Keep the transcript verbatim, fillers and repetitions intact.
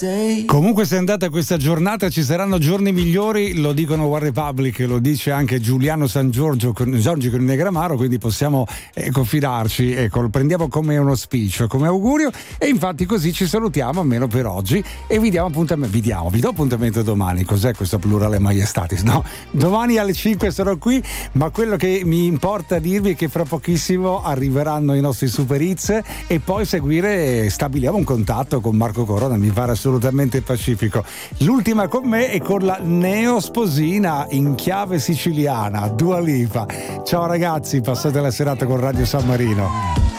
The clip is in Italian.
Comunque se è andata questa giornata ci saranno giorni migliori, lo dicono One Republic, lo dice anche Giuliano San Giorgio con, Giorgi con il Negramaro, quindi possiamo eh, confidarci, ecco, lo prendiamo come uno auspicio, come augurio, e infatti così ci salutiamo almeno per oggi e vi diamo appuntamento, vi diamo, vi do appuntamento domani. Cos'è questo plurale maiestatis? No, domani alle cinque sarò qui, ma quello che mi importa dirvi è che fra pochissimo arriveranno i nostri Super Hits e poi seguire, stabiliamo un contatto con Marco Corona, mi pare assolutamente pacifico. L'ultima con me è con la neosposina in chiave siciliana, Dua Lipa. Ciao ragazzi, passate la serata con Radio San Marino.